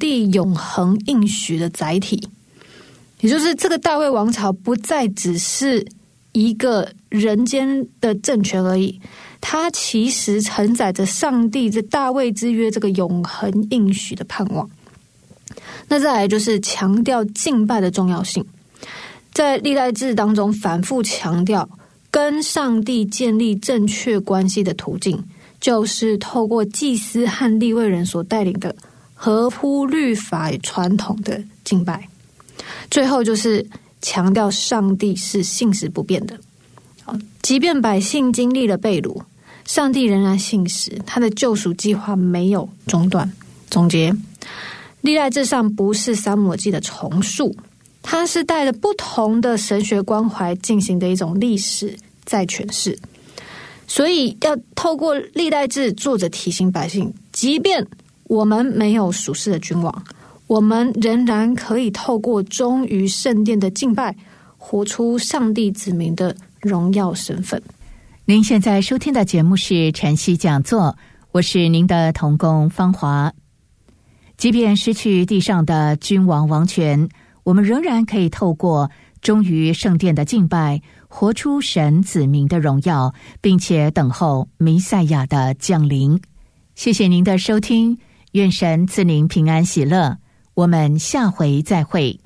帝永恒应许的载体，也就是这个大卫王朝不再只是一个人间的政权而已，它其实承载着上帝这大卫之约这个永恒应许的盼望。那再来就是强调敬拜的重要性，在历代志当中反复强调跟上帝建立正确关系的途径，就是透过祭司和利未人所带领的合乎律法与传统的敬拜。最后就是强调上帝是信实不变的，即便百姓经历了被掳，上帝仍然信实，他的救赎计划没有中断。总结，历代志上不是撒母耳记的重述，它是带着不同的神学关怀进行的一种历史再诠释。所以要透过历代志，作者提醒百姓，即便我们没有属世的君王，我们仍然可以透过忠于圣殿的敬拜，活出上帝子民的荣耀身份。 您现在收听的节目是晨曦讲座，我是您的同工芳华。即便失去地上的君王王权，我们仍然可以透过忠于圣殿的敬拜，活出神子民的荣耀，并且等候弥赛亚的降临。谢谢您的收听，愿神赐您平安喜乐，我们下回再会。